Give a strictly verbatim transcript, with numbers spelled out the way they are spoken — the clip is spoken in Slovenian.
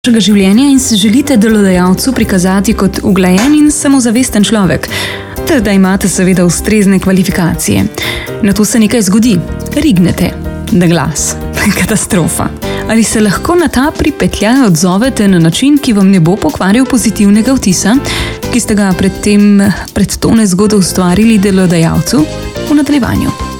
vašega življenja in se želite delodajalcu prikazati kot uglajen in samozavesten človek, ter da imate seveda ustrezne kvalifikacije. Nato se nekaj zgodi, rignete, da glas, katastrofa. Ali se lahko na ta pripetljaj odzovete na način, ki vam ne bo pokvaril pozitivnega vtisa, ki ste ga predtem pred to nezgodo ustvarili delodajalcu? V nadaljevanju.